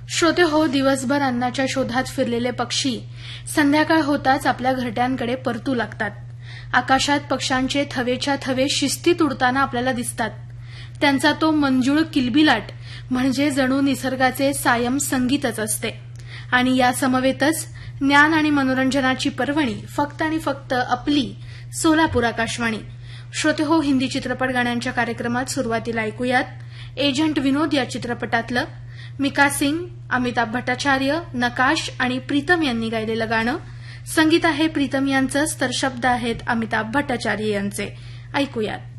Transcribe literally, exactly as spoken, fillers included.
श्रोते हो, दिवसभर अन्नाच्या शोधात फिरलेले पक्षी संध्याकाळ होताच आपल्या घरट्यांकडे परतू लागतात. आकाशात पक्ष्यांचे थवेच्या थवे शिस्तीत उडताना आपल्याला दिसतात. त्यांचा तो मंजूळ किलबिलाट म्हणजे जणू निसर्गाचे सायम संगीतच असते. आणि या समवेतच ज्ञान आणि मनोरंजनाची पर्वणी फक्त आणि फक्त आपली सोलापूर आकाशवाणी. श्रोते हो, हिंदी चित्रपट गाण्यांच्या कार्यक्रमात सुरुवातीला ऐकूयात एजंट विनोद या चित्रपटातलं मिका सिंग, अमिताभ भट्टाचार्य, नकाश आणि प्रीतम यांनी गायलेलं गाणं. संगीत आहे प्रीतम यांचंच, तर शब्द आहेत अमिताभ भट्टाचार्य यांचे. ऐकूयात.